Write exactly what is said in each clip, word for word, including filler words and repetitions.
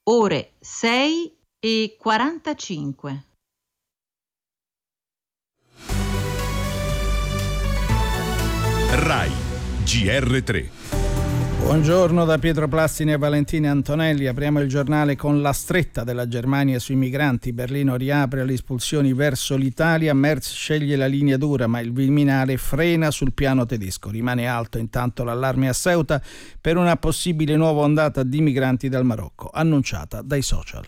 ore sei e quarantacinque. Rai G R tre. Buongiorno da Pietro Plastini e Valentina Antonelli. Apriamo il giornale con la stretta della Germania sui migranti. Berlino riapre le espulsioni verso l'Italia. Merz sceglie la linea dura, ma il Viminale frena sul piano tedesco. Rimane alto intanto l'allarme a Ceuta per una possibile nuova ondata di migranti dal Marocco, annunciata dai social.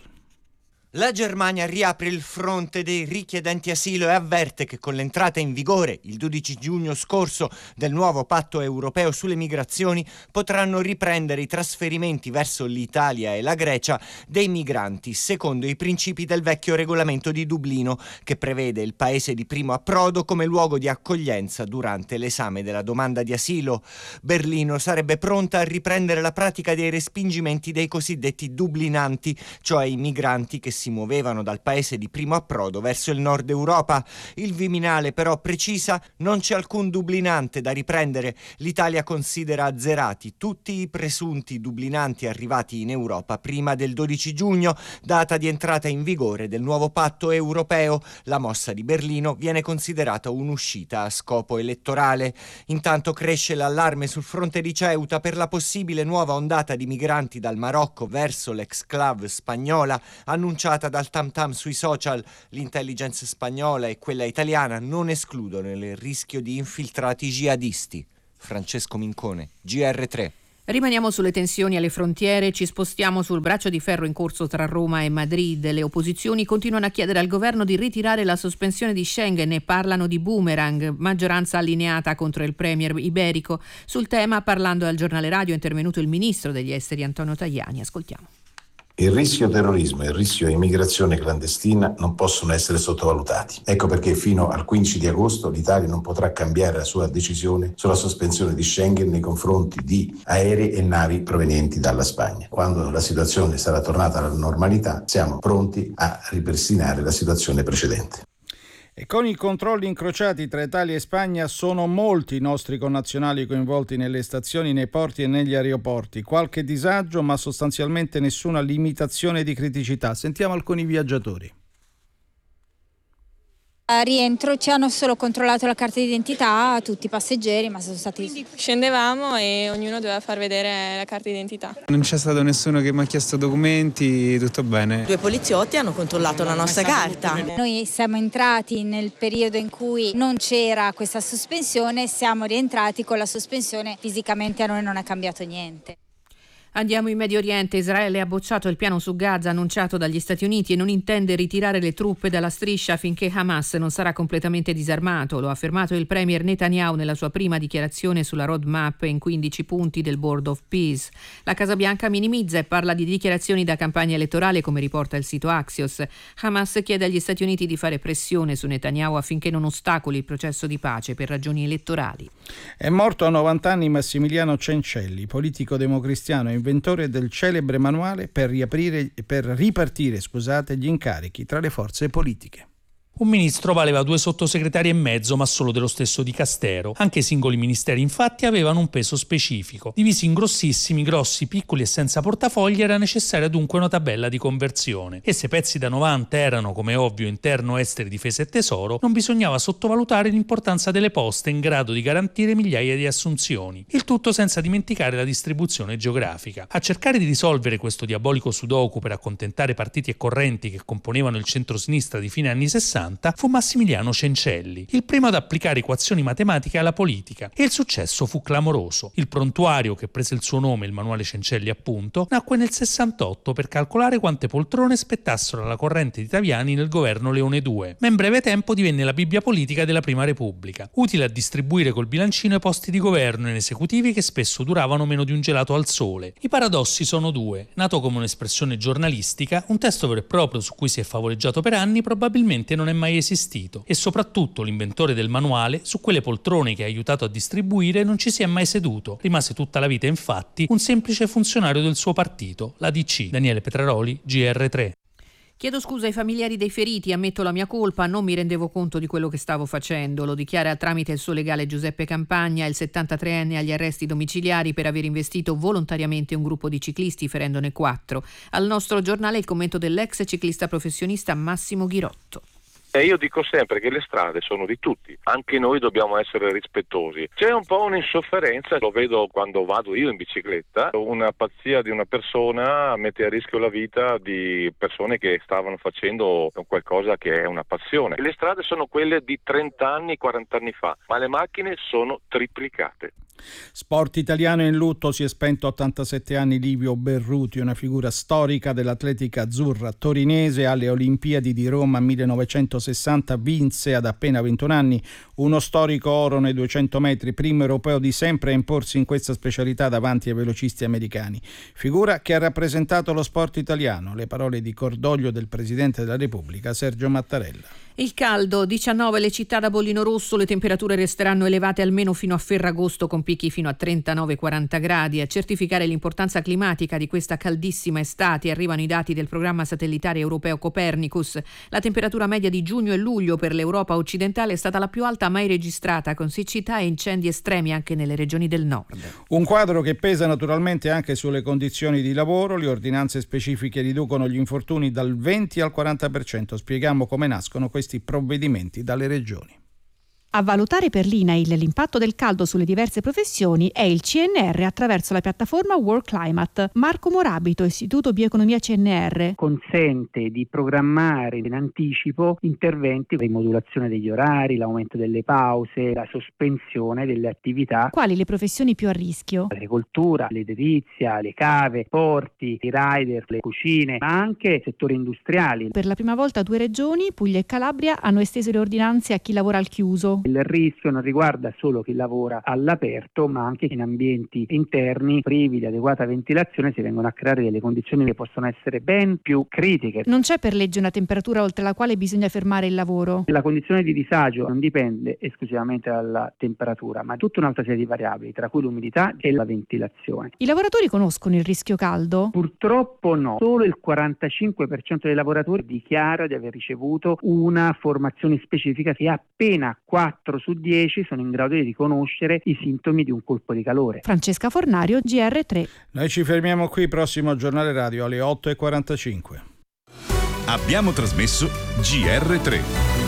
La Germania riapre il fronte dei richiedenti asilo e avverte che con l'entrata in vigore il dodici giugno scorso del nuovo patto europeo sulle migrazioni potranno riprendere i trasferimenti verso l'Italia e la Grecia dei migranti secondo i principi del vecchio regolamento di Dublino, che prevede il paese di primo approdo come luogo di accoglienza durante l'esame della domanda di asilo. Berlino sarebbe pronta a riprendere la pratica dei respingimenti dei cosiddetti dublinanti, cioè i migranti che si muovevano dal paese di primo approdo verso il nord Europa. Il Viminale però precisa: non c'è alcun dublinante da riprendere. L'Italia considera azzerati tutti i presunti dublinanti arrivati in Europa prima del dodici giugno, data di entrata in vigore del nuovo patto europeo. La mossa di Berlino viene considerata un'uscita a scopo elettorale. Intanto cresce l'allarme sul fronte di Ceuta per la possibile nuova ondata di migranti dal Marocco verso l'exclave spagnola, annunciata dal tam tam sui social. L'intelligence spagnola e quella italiana non escludono il rischio di infiltrati jihadisti. Francesco Mincone, G R tre. Rimaniamo sulle tensioni alle frontiere, ci spostiamo sul braccio di ferro in corso tra Roma e Madrid. Le opposizioni continuano a chiedere al governo di ritirare la sospensione di Schengen e parlano di boomerang, maggioranza allineata contro il premier iberico. Sul tema, parlando al giornale radio, è intervenuto il ministro degli esteri Antonio Tajani. Ascoltiamo. Il rischio terrorismo e il rischio immigrazione clandestina non possono essere sottovalutati. Ecco perché fino al quindici di agosto l'Italia non potrà cambiare la sua decisione sulla sospensione di Schengen nei confronti di aerei e navi provenienti dalla Spagna. Quando la situazione sarà tornata alla normalità, siamo pronti a ripristinare la situazione precedente. E con i controlli incrociati tra Italia e Spagna sono molti i nostri connazionali coinvolti nelle stazioni, nei porti e negli aeroporti. Qualche disagio, ma sostanzialmente nessuna limitazione di criticità. Sentiamo alcuni viaggiatori. A rientro ci hanno solo controllato la carta d'identità a tutti i passeggeri, ma sono stati... Quindi scendevamo e ognuno doveva far vedere la carta d'identità. Non c'è stato nessuno che mi ha chiesto documenti, tutto bene. Due poliziotti hanno controllato la nostra carta. Noi siamo entrati nel periodo in cui non c'era questa sospensione, siamo rientrati con la sospensione, fisicamente a noi non è cambiato niente. Andiamo in Medio Oriente. Israele ha bocciato il piano su Gaza annunciato dagli Stati Uniti e non intende ritirare le truppe dalla striscia finché Hamas non sarà completamente disarmato. Lo ha affermato il premier Netanyahu nella sua prima dichiarazione sulla roadmap in quindici punti del Board of Peace. La Casa Bianca minimizza e parla di dichiarazioni da campagna elettorale, come riporta il sito Axios. Hamas chiede agli Stati Uniti di fare pressione su Netanyahu affinché non ostacoli il processo di pace per ragioni elettorali. È morto a novanta anni Massimiliano Cencelli, politico democristiano e inventore del celebre manuale per, riaprire, per ripartire scusate, gli incarichi tra le forze politiche. Un ministro valeva due sottosegretari e mezzo, ma solo dello stesso dicastero. Anche i singoli ministeri, infatti, avevano un peso specifico. Divisi in grossissimi, grossi, piccoli e senza portafogli, era necessaria dunque una tabella di conversione. E se pezzi da novanta erano, come ovvio, interno, esteri, difesa e tesoro, non bisognava sottovalutare l'importanza delle poste in grado di garantire migliaia di assunzioni. Il tutto senza dimenticare la distribuzione geografica. A cercare di risolvere questo diabolico sudoku per accontentare partiti e correnti che componevano il centro-sinistra di fine anni sessanta fu Massimiliano Cencelli, il primo ad applicare equazioni matematiche alla politica, e il successo fu clamoroso. Il prontuario, che prese il suo nome, il manuale Cencelli appunto, nacque nel sessantotto per calcolare quante poltrone spettassero alla corrente di Taviani nel governo Leone due, ma in breve tempo divenne la Bibbia politica della Prima Repubblica, utile a distribuire col bilancino i posti di governo in esecutivi che spesso duravano meno di un gelato al sole. I paradossi sono due: nato come un'espressione giornalistica, un testo vero e proprio su cui si è favoleggiato per anni probabilmente non è mai esistito, e soprattutto l'inventore del manuale su quelle poltrone che ha aiutato a distribuire non ci si è mai seduto. Rimase tutta la vita infatti un semplice funzionario del suo partito, la D C. Daniele Petraroli, G R tre. Chiedo scusa ai familiari dei feriti, ammetto la mia colpa, non mi rendevo conto di quello che stavo facendo. Lo dichiara tramite il suo legale Giuseppe Campagna, il settantatreenne agli arresti domiciliari per aver investito volontariamente un gruppo di ciclisti ferendone quattro. Al nostro giornale il commento dell'ex ciclista professionista Massimo Ghirotto. Io dico sempre che le strade sono di tutti, anche noi dobbiamo essere rispettosi. C'è un po' un'insofferenza, lo vedo quando vado io in bicicletta, una pazzia di una persona mette a rischio la vita di persone che stavano facendo qualcosa che è una passione. Le strade sono quelle di trenta anni, quaranta anni fa, ma le macchine sono triplicate. Sport italiano in lutto, si è spento a ottantasette anni Livio Berruti, una figura storica dell'atletica azzurra torinese. Alle Olimpiadi di Roma millenovecentosessanta vinse ad appena ventuno anni uno storico oro nei duecento metri, primo europeo di sempre a imporsi in questa specialità davanti ai velocisti americani. Figura che ha rappresentato lo sport italiano. Le parole di cordoglio del Presidente della Repubblica Sergio Mattarella. Il caldo, diciannove le città da bollino rosso, le temperature resteranno elevate almeno fino a Ferragosto con picchi fino a trentanove quaranta gradi. A certificare l'importanza climatica di questa caldissima estate arrivano i dati del programma satellitare europeo Copernicus. La temperatura media di giugno e luglio per l'Europa occidentale è stata la più alta mai registrata, con siccità e incendi estremi anche nelle regioni del nord. Un quadro che pesa naturalmente anche sulle condizioni di lavoro. Le ordinanze specifiche riducono gli infortuni dal venti al quaranta per cento. Spieghiamo come nascono questi provvedimenti dalle regioni. A valutare per l'I N A I L l'impatto del caldo sulle diverse professioni è il C N R attraverso la piattaforma World Climate. Marco Morabito, Istituto Bioeconomia C N R. Consente di programmare in anticipo interventi di modulazione degli orari, l'aumento delle pause, la sospensione delle attività. Quali le professioni più a rischio? L'agricoltura, l'edilizia, le cave, i porti, i rider, le cucine, ma anche settori industriali. Per la prima volta due regioni, Puglia e Calabria, hanno esteso le ordinanze a chi lavora al chiuso. Il rischio non riguarda solo chi lavora all'aperto, ma anche in ambienti interni privi di adeguata ventilazione si vengono a creare delle condizioni che possono essere ben più critiche. Non c'è per legge una temperatura oltre la quale bisogna fermare il lavoro. La condizione di disagio non dipende esclusivamente dalla temperatura, ma tutta un'altra serie di variabili, tra cui l'umidità e la ventilazione. I lavoratori conoscono il rischio caldo? Purtroppo no. Solo il quarantacinque per cento dei lavoratori dichiara di aver ricevuto una formazione specifica e appena quattro su dieci sono in grado di riconoscere i sintomi di un colpo di calore. Francesca Fornario, G R tre. Noi ci fermiamo qui, prossimo giornale radio alle otto e quarantacinque. Abbiamo trasmesso G R tre.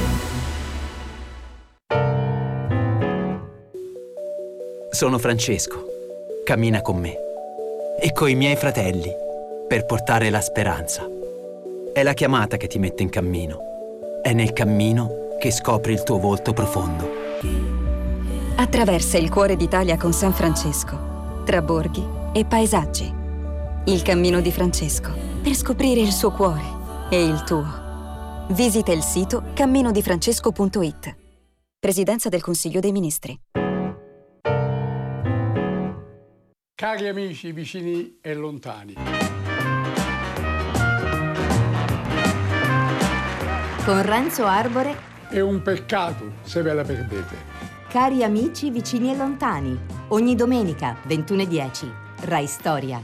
Sono Francesco. Cammina con me e coi miei fratelli per portare la speranza. È la chiamata che ti mette in cammino. È nel cammino che scopri il tuo volto profondo. Attraversa il cuore d'Italia con San Francesco, tra borghi e paesaggi. Il cammino di Francesco, per scoprire il suo cuore e il tuo. Visita il sito cammino di francesco punto it. Presidenza del Consiglio dei Ministri. Cari amici vicini e lontani. Con Renzo Arbore. È un peccato se ve la perdete. Cari amici vicini e lontani, ogni domenica ventuno e dieci, Rai Storia.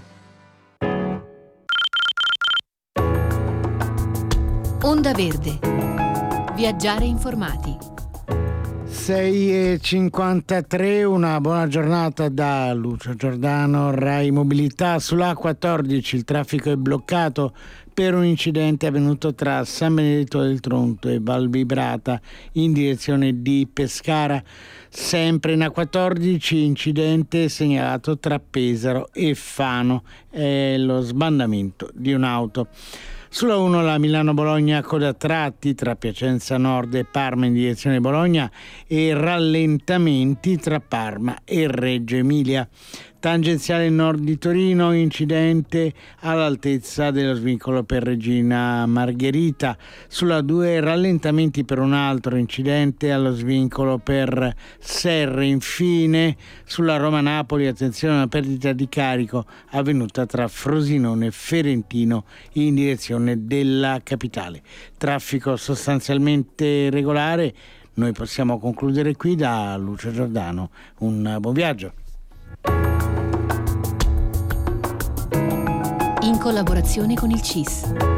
Onda Verde. Viaggiare informati. sei e cinquantatré, una buona giornata da Lucio Giordano, Rai Mobilità. Sull'A quattordici il traffico è bloccato per un incidente avvenuto tra San Benedetto del Tronto e Valvibrata in direzione di Pescara. Sempre in A quattordici incidente segnalato tra Pesaro e Fano, è lo sbandamento di un'auto. Sulla uno la Milano-Bologna coda a tratti tra Piacenza Nord e Parma in direzione Bologna e rallentamenti tra Parma e Reggio Emilia. Tangenziale nord di Torino, incidente all'altezza dello svincolo per Regina Margherita. Sulla due rallentamenti per un altro incidente allo svincolo per Serre. Infine sulla Roma-Napoli attenzione a una perdita di carico avvenuta tra Frosinone e Ferentino in direzione della capitale. Traffico sostanzialmente regolare. Noi possiamo concludere qui. Da Lucio Giordano un buon viaggio. In collaborazione con il C I S.